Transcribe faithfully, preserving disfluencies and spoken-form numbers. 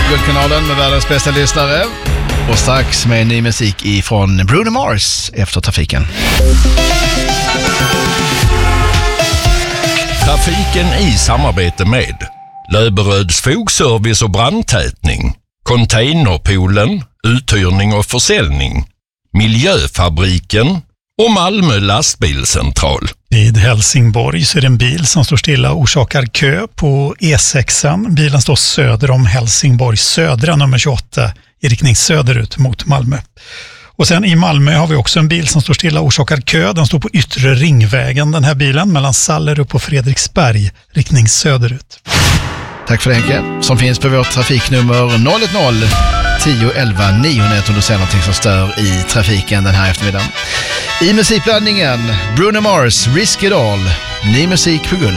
Guldkanalen med världens bästa lyssnare. Och strax med ny musik ifrån Bruno Mars efter trafiken. Trafiken i samarbete med Löberöds fogservice och brandtätning, Containerpoolen, uthyrning och försäljning, Miljöfabriken och Malmö lastbilscentral. Vid Helsingborg så är det en bil som står stilla och orsakar kö på E sexan. Bilen står söder om Helsingborg södra nummer tjugoåtta i riktning söderut mot Malmö. Och sen i Malmö har vi också en bil som står stilla och orsakar kö. Den står på yttre ringvägen, den här bilen, mellan Sallerup och Fredriksberg, riktning söderut. Tack för det, Henke, som finns på vårt trafiknummer noll ett noll tio elva nio om du ser någonting som stör i trafiken den här eftermiddagen. I musikblandningen Bruno Mars, Risk It All, ny musik på Guld.